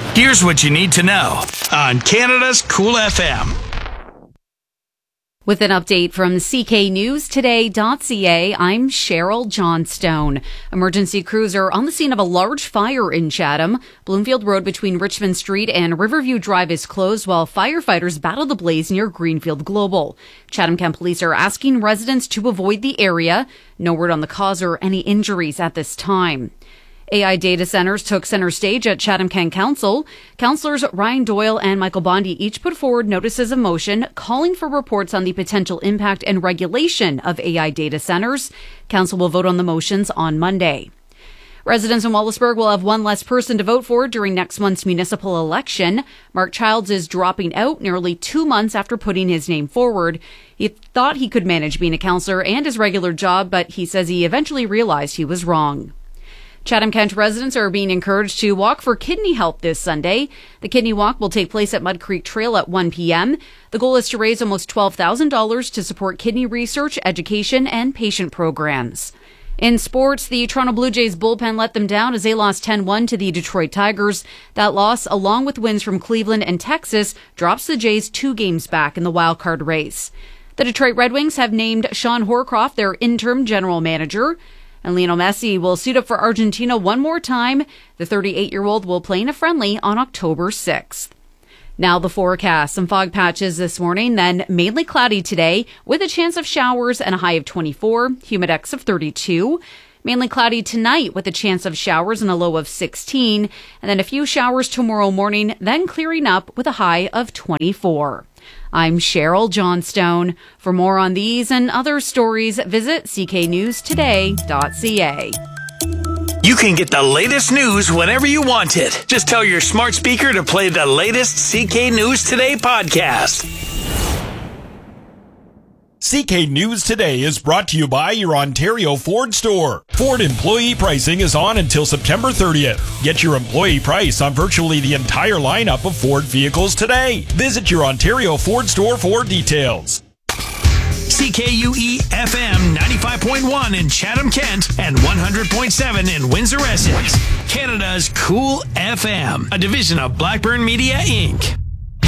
Here's what you need to know on Canada's Cool FM. With an update from CKNewsToday.ca, I'm Cheryl Johnstone. Emergency crews are on the scene of a large fire in Chatham. Bloomfield Road between Richmond Street and Riverview Drive is closed while firefighters battle the blaze near Greenfield Global. Chatham-Kent police are asking residents to avoid the area. No word on the cause or any injuries at this time. AI data centers took center stage at Chatham-Kent Council. Councillors Ryan Doyle and Michael Bondi each put forward notices of motion calling for reports on the potential impact and regulation of AI data centers. Council will vote on the motions on Monday. Residents in Wallaceburg will have one less person to vote for during next month's municipal election. Mark Childs is dropping out nearly 2 months after putting his name forward. He thought he could manage being a councillor and his regular job, but he says he eventually realized he was wrong. Chatham-Kent residents are being encouraged to walk for kidney health this Sunday. The kidney walk will take place at Mud Creek Trail at 1 p.m. The goal is to raise almost $12,000 to support kidney research, education, and patient programs. In sports, the Toronto Blue Jays bullpen let them down as they lost 10-1 to the Detroit Tigers. That loss, along with wins from Cleveland and Texas, drops the Jays 2 games back in the wildcard race. The Detroit Red Wings have named Sean Horcroft their interim general manager. And Lionel Messi will suit up for Argentina one more time. The 38-year-old will play in a friendly on October 6th. Now the forecast. Some fog patches this morning, then mainly cloudy today with a chance of showers and a high of 24, humidex of 32. Mainly cloudy tonight with a chance of showers and a low of 16. And then a few showers tomorrow morning, then clearing up with a high of 24. I'm Cheryl Johnstone. For more on these and other stories, visit cknewstoday.ca. You can get the latest news whenever you want it. Just tell your smart speaker to play the latest CK News Today podcast. CK News Today is brought to you by your Ontario Ford store. Ford employee pricing is on until September 30th. Get your employee price on virtually the entire lineup of Ford vehicles today. Visit your Ontario Ford store for details. CKUE FM 95.1 in Chatham-Kent and 100.7 in Windsor, Essex. Canada's Cool FM, a division of Blackburn Media, Inc.